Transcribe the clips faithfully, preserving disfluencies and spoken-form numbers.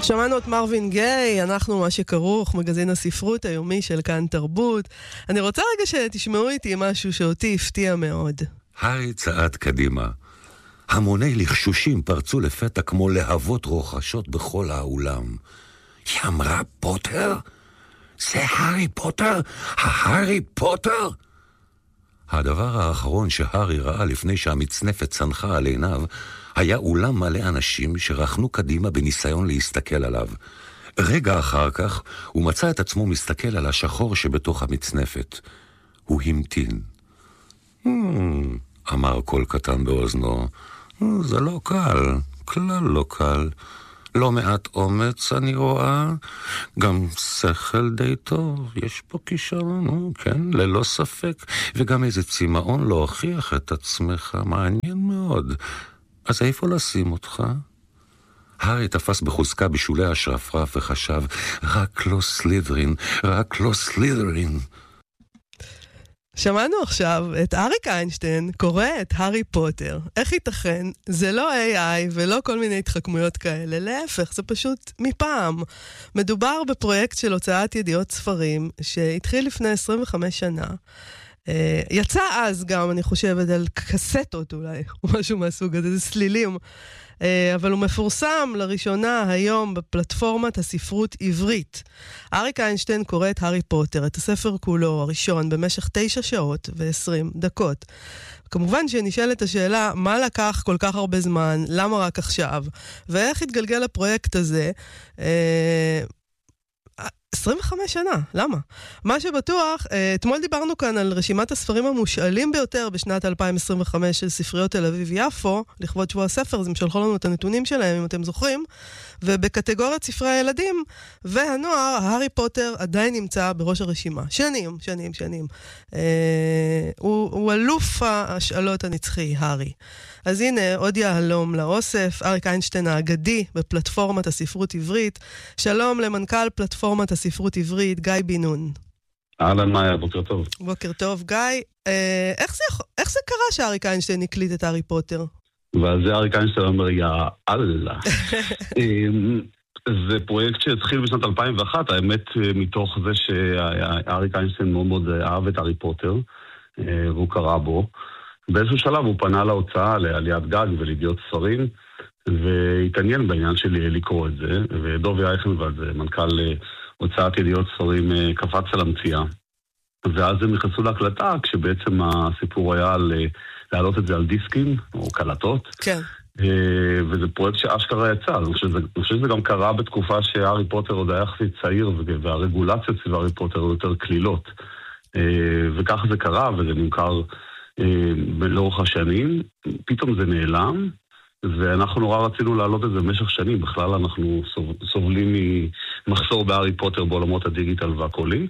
שמענו את מרווין גיי, אנחנו מה שכרוך, מגזין הספרות היומי של כאן תרבות. אני רוצה רגע שתשמעו איתי משהו שאותי הפתיע מאוד. הארי צעד קדימה. המוני לחשושים פרצו לפתע כמו להבות רוחשות בכל האולם. היא אמרה פוטר? זה הארי פוטר? ההארי פוטר? הדבר האחרון שהארי ראה לפני שהמצנפת צנחה על עיניו, היה אולם מלא אנשים שרחנו קדימה בניסיון להסתכל עליו. רגע אחר כך הוא מצא את עצמו מסתכל על השחור שבתוך המצנפת. הוא המתין. Hmm, אמר קול קטן באוזנו, זה לא קל, כלל לא קל. לא מעט אומץ אני רואה, גם שכל די טוב, יש פה כישרון, כן, ללא ספק, וגם איזה צמאון להוכיח את עצמך, מעניין מאוד. אז איפה לשים אותך? הארי תפס בחוזקה בשולי השרפרף וחשב, רק לא סלית'רין, רק לא סלית'רין. שמענו עכשיו את אריק איינשטיין קורא את הארי פוטר. איך ייתכן? זה לא איי איי ולא כל מיני התחכמויות כאלה, להפך, זה פשוט מפעם. מדובר בפרויקט של הוצאת ידיעות ספרים שהתחיל לפני עשרים וחמש שנה. יצא אז גם, אני חושבת, על קסטות אולי, או משהו מהסוג הזה, זה סלילים. אבל הוא מפורסם לראשונה היום בפלטפורמת הספרות עברית. אריק איינשטיין קורא את הארי פוטר, את הספר כולו הראשון, במשך תשע שעות ועשרים דקות. כמובן שנשאלת השאלה, מה לקח כל כך הרבה זמן, למה רק עכשיו, ואיך התגלגל הפרויקט הזה, עשרים וחמש שנה, למה? מה שבטוח, אתמול דיברנו כאן על רשימת הספרים המושאלים ביותר בשנת אלפיים עשרים וחמש של ספריות תל אביב יפו, לכבוד שבוע הספר, אז הם שלחו לנו את הנתונים שלהם, אם אתם זוכרים, ובקטגוריית ספרי הילדים והנוער, הארי פוטר עדיין נמצא בראש הרשימה. שנים, שנים, שנים. אה, הוא, הוא אלוף השאלות הנצחי, הארי. אז הנה, עוד יהלום לאוסף, אריק איינשטיין האגדי בפלטפורמת הספרות עברית. שלום למנכ"ל פלטפורמת הספרות עברית, גיא בן נון. אהלן מאיה, בוקר טוב. בוקר טוב, גיא. אה, איך זה, איך זה קרה שאריק איינשטיין הקליט את הארי פוטר? ועל זה אריק איינשטיין אומר, יא אללה. זה פרויקט שהתחיל בשנת אלפיים ואחת, האמת מתוך זה שאריק איינשטיין מאוד מאוד אהב את הארי פוטר, והוא קרא בו. באיזשהו שלב הוא פנה להוצאה, לעליית גג ולידיעות ספרים, והתעניין בעניין של לקרוא את זה, ודובי אייכנוולד, מנכ"ל הוצאת ידיעות ספרים, קפץ על המציאה. ואז הם נכנסו להקלטה, כשבעצם הסיפור היה על להעלות את זה על דיסקים, או קלטות. כן. וזה פרויקט שאשכרה יצא. אני חושב שזה גם קרה בתקופה שהארי פוטר עוד היה יחסית צעיר, והרגולציות סביב הארי פוטר היו יותר כלילות. וכך זה קרה, וזה נמכר לאורך השנים. פתאום זה נעלם, ואנחנו נורא רצינו להעלות את זה במשך שנים. בכלל אנחנו סובלים ממחסור בהארי פוטר בעולמות הדיגיטל והקולי.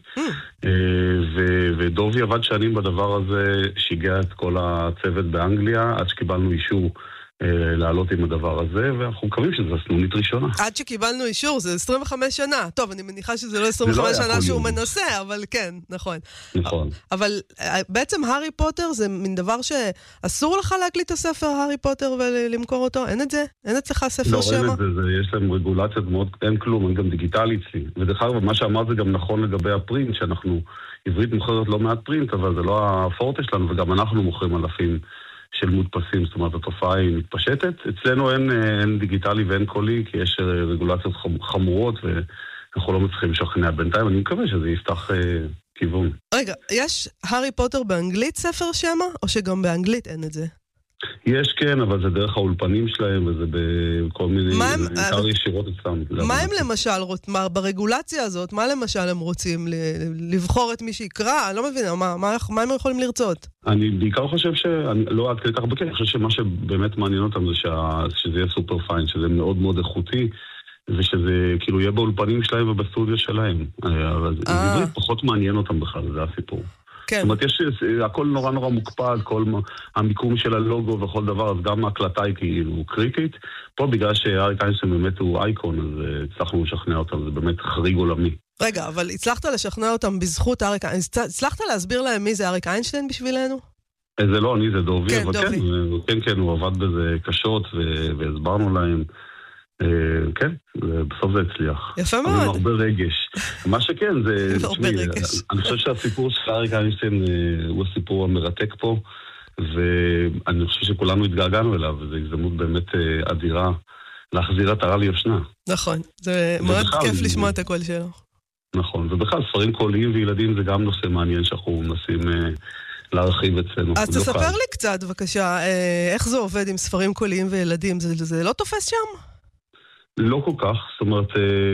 ודובי עבד שנים בדבר הזה, שיגע את כל הצוות באנגליה, עד שקיבלנו אישור לעלות עם הדבר הזה, ואנחנו מקווים שזו סנונית ראשונה. עד שקיבלנו אישור, זה עשרים וחמש שנה. טוב, אני מניחה שזה לא עשרים וחמש שנה שהוא מנסה, אבל כן, נכון. נכון. אבל בעצם הארי פוטר זה מין דבר שאסור לך להקליט את הספר הארי פוטר ולמכור אותו? אין את זה? אין אצלך ספר שמה? לא, אין את זה, יש להם רגולציות מאוד, אין כלום, אין גם דיגיטלי אצלי. ודרך אגב, מה שאמרת זה גם נכון לגבי הפרינט, שאנחנו, עברית מוכרת לא מעט פרינט, אבל זה לא הפורטה שלנו, וגם אנחנו מוכרים אלפים של מודפסים, זאת אומרת, התופעה היא מתפשטת. אצלנו אין, אין דיגיטלי ואין קולי, כי יש רגולציות חמורות, ואנחנו לא מצליחים לשכנע בינתיים. אני מקווה שזה יפתח אה, כיוון. רגע, יש הארי פוטר באנגלית ספר שמה, או שגם באנגלית אין את זה? יש כן, אבל זה דרך האולפנים שלהם, וזה בכל מיני, בעיקר ישירות אצלם. מה הם למשל, מה, ברגולציה הזאת, מה למשל הם רוצים לבחור את מי שיקרא? אני לא מבינה, מה, מה, מה הם יכולים לרצות? אני בעיקר חושב ש... אני לא עד כדי כך בקר, אני חושב שמה שבאמת מעניין אותם זה שה, שזה יהיה סופר פיין, שזה מאוד מאוד איכותי, ושזה כאילו יהיה באולפנים שלהם ובסטודיו שלהם. אבל זה פחות מעניין אותם בכלל, זה הסיפור. כן. זאת אומרת, יש, הכל נורא נורא מוקפד, כל המיקום של הלוגו וכל דבר, אז גם ההקלטה היא כאילו קריטית. פה בגלל שאריק איינשטיין באמת הוא אייקון, אז הצלחנו לשכנע אותם, זה באמת חריג עולמי. רגע, אבל הצלחת לשכנע אותם בזכות אריק איינשטיין, הצלחת להסביר להם מי זה אריק איינשטיין בשבילנו? זה לא, אני זה דובי, כן, אבל דובי. כן, כן, כן, הוא עבד בזה קשות והסברנו להם. כן, בסוף זה הצליח. יפה מאוד. עם הרבה רגש. מה שכן, זה... הרבה רגש. אני חושב שהסיפור של אריק איינשטיין הוא הסיפור המרתק פה, ואני חושב שכולנו התגעגענו אליו, וזו הזדמנות באמת אדירה להחזיר עטרה ליושנה. נכון, זה מאוד כיף לשמוע את הקול שלו. נכון, ובכלל ספרים קוליים וילדים זה גם נושא מעניין שאנחנו מנסים להרחיב אצלנו. אז תספר לי קצת, בבקשה, איך זה עובד עם ספרים קוליים וילדים? זה לא תופס שם? לא כל כך, זאת אומרת,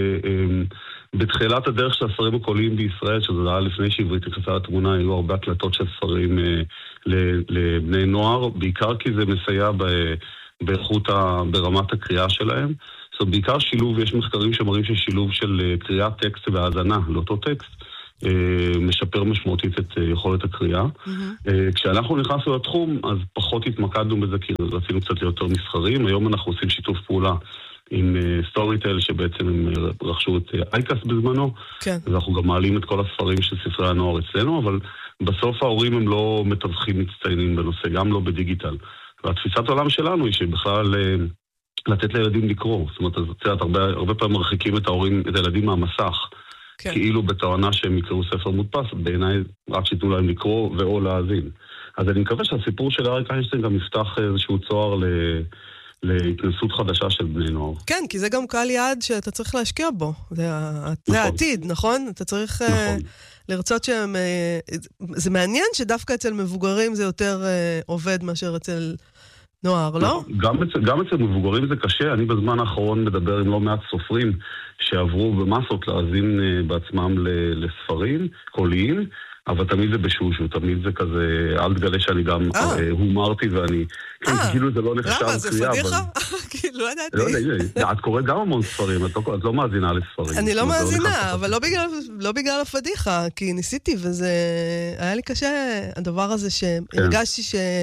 בתחילת הדרך של הספרים הקוליים בישראל, שזה היה לפני שעברית נכנסה לתמונה, היו הרבה הקלטות של ספרים לבני נוער, בעיקר כי זה מסייע באיכות, ברמת הקריאה שלהם. זאת אומרת, בעיקר שילוב, יש מחקרים שמראים ששילוב של קריאת טקסט והאזנה לאותו טקסט, משפר משמעותית את יכולת הקריאה. כשאנחנו נכנסנו לתחום, אז פחות התמקדנו בזה, כי רצינו קצת ליותר מסחרים. היום אנחנו עושים שיתוף פעולה עם סטוריטל, שבעצם הם רכשו את אייקס בזמנו, כן. ואנחנו גם מעלים את כל הספרים של ספרי הנוער אצלנו, אבל בסוף ההורים הם לא מתווכים מצטיינים בנושא, גם לא בדיגיטל. והתפיסת העולם שלנו היא שבכלל לתת לילדים לקרוא. זאת אומרת, אז ציינת, הרבה, הרבה פעמים מרחיקים את ההורים, את הילדים מהמסך, כן. כאילו בתואנה שהם יקראו ספר מודפס, בעיניי רק שיתנו להם לקרוא ואו להאזין. אז אני מקווה שהסיפור של אריק איינשטיין גם יפתח איזשהו צוהר ל... להתנסות חדשה של בני נוער. כן, כי זה גם קהל יעד שאתה צריך להשקיע בו. זה, נכון. זה העתיד, נכון? אתה צריך נכון. uh, לרצות שהם... Uh, זה מעניין שדווקא אצל מבוגרים זה יותר uh, עובד מאשר אצל נוער, לא? גם אצל, גם אצל מבוגרים זה קשה. אני בזמן האחרון מדבר עם לא מעט סופרים שעברו במסות להאזין uh, בעצמם לספרים קוליים, אבל תמיד זה בשושו, תמיד זה כזה, אל תגלה שאני גם הומרתי ואני, כאילו זה לא נחשב קריאה. למה, זה פדיחה? כאילו, לא ידעתי. לא יודע, את קוראת גם המון ספרים, את לא מאזינה לספרים. אני לא מאזינה, אבל לא בגלל הפדיחה, כי ניסיתי, וזה היה לי קשה, הדבר הזה שהרגשתי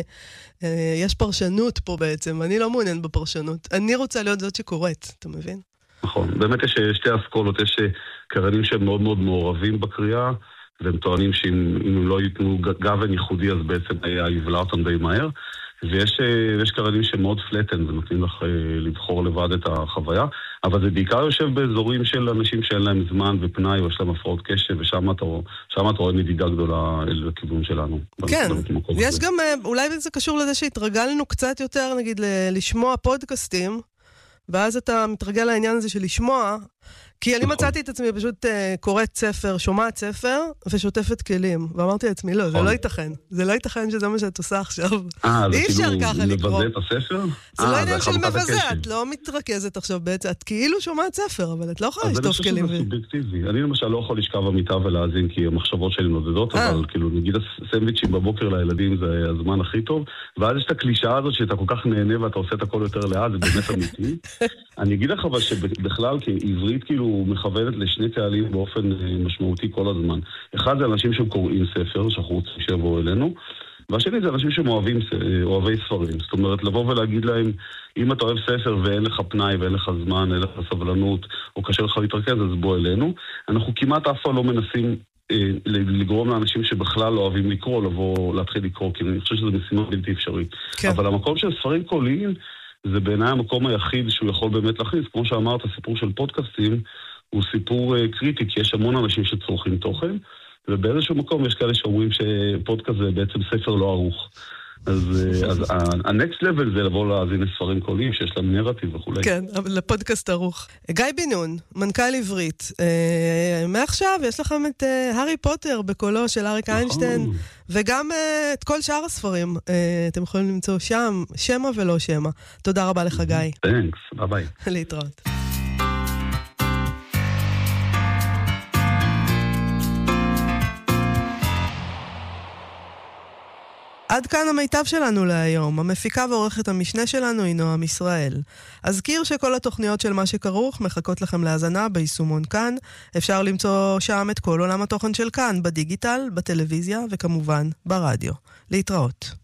שיש פרשנות פה בעצם, אני לא מעוניין בפרשנות. אני רוצה להיות זאת שקוראת, אתה מבין? נכון, באמת יש שתי אסכולות, יש קרנים שהם מאוד מאוד מעורבים בקריאה, והם טוענים שאם הם לא ייתנו גוון ייחודי, אז בעצם היה יבלע אותם די מהר. ויש קרנים שמאוד פלטן, ונותנים לך לבחור לבד את החוויה, אבל זה בעיקר יושב באזורים של אנשים שאין להם זמן ופנאי, או יש להם הפרעות קשב, ושם אתה, אתה רואה נדידה גדולה לכיוון שלנו. כן, יש גם, אולי זה קשור לזה שהתרגלנו קצת יותר, נגיד, לשמוע פודקאסטים, ואז אתה מתרגל לעניין הזה של לשמוע, כי אני מצאתי את עצמי פשוט קוראת ספר, שומעת ספר, ושוטפת כלים. ואמרתי לעצמי, לא, זה לא ייתכן. זה לא ייתכן שזה מה שאת עושה עכשיו. אי אפשר ככה לקרוא. מבזה את הספר? זה לא עניין של מבזה, את לא מתרכזת עכשיו בעצם. את כאילו שומעת ספר, אבל את לא יכולה לשטוף כלים. אז אני חושב שזה סובייקטיבי. אני למשל לא יכול לשכב במיטה ולהאזין, כי המחשבות שלי נודדות, אבל כאילו נגיד הסנדוויצ'ים בבוקר לילדים זה הזמן הכי טוב, ואז יש את הקלישאה הזאת שאתה כל כך נהנה ואתה עושה את הכל יותר לאט, זה באמת אמיתי. אני אגיד לך אבל שבכלל כעברית כאילו מכוונת לשני קהלים באופן משמעותי כל הזמן. אחד זה אנשים שקוראים ספר, שאנחנו רוצים שיבואו אלינו, והשני זה אנשים שאוהבים אוהבי ספרים. זאת אומרת, לבוא ולהגיד להם, אם אתה אוהב ספר ואין לך פנאי ואין לך זמן, אין לך סבלנות, או קשה לך להתרכז, אז בוא אלינו. אנחנו כמעט אף פעם לא מנסים לגרום לאנשים שבכלל לא אוהבים לקרוא, לבוא להתחיל לקרוא, כי אני חושב שזו משימה בלתי אפשרית. כן. אבל המקום של ספרים קוליים, זה בעיניי המקום היחיד שהוא יכול באמת להכניס. כמו שאמרת, הסיפור של פודקאסטים הוא סיפור קריטי, כי יש המון אנשים שצורכים תוכן, ובאיזשהו מקום יש כאלה שאומרים שפודקאסט זה בעצם ספר לא ערוך. אז, אז ה-next level זה לבוא להאזין לספרים קוליים שיש להם נרטיב וכו'. כן, אבל לפודקאסט ערוך. גיא בן נון, מנכ"ל עברית. מעכשיו יש לכם את הארי פוטר בקולו של אריק איינשטיין, וגם את כל שאר הספרים. אתם יכולים למצוא שם, שמה ולא שמה. תודה רבה לך, גיא. תנקס, ביי ביי. להתראות. עד כאן המיטב שלנו להיום. המפיקה ועורכת המשנה שלנו היא נועם ישראל. אזכיר שכל התוכניות של מה שכרוך מחכות לכם להאזנה ביישומון כאן. אפשר למצוא שם את כל עולם התוכן של כאן, בדיגיטל, בטלוויזיה וכמובן ברדיו. להתראות.